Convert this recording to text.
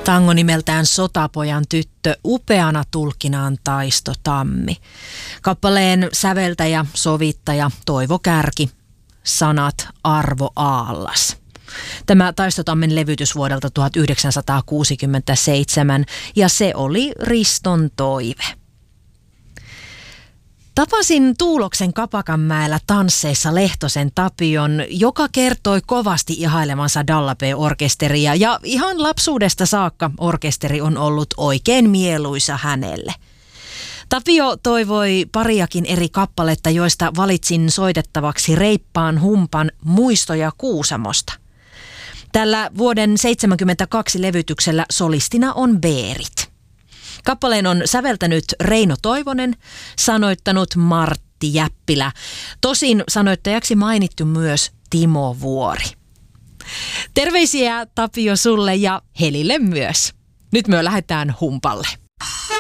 Tango nimeltään Sotapojan tyttö, upeana tulkinaan Taisto Tammi. Kappaleen säveltäjä, sovittaja Toivo Kärki, sanat Arvo Aallas. Tämä Taisto Tammen levytys vuodelta 1967 ja se oli Riston toive. Tapasin Tuuloksen Kapakanmäellä tansseissa Lehtosen Tapion, joka kertoi kovasti ihailemansa Dallapé-orkesteria ja ihan lapsuudesta saakka orkesteri on ollut oikein mieluisa hänelle. Tapio toivoi pariakin eri kappaletta, joista valitsin soitettavaksi reippaan humpan Muistoja Kuusamosta. Tällä vuoden 1972 levytyksellä solistina on Beerit. Kappaleen on säveltänyt Reino Toivonen, sanoittanut Martti Jäppilä. Tosin sanoittajaksi mainittu myös Timo Vuori. Terveisiä Tapio sulle ja Helille myös. Nyt me lähdetään humpalle.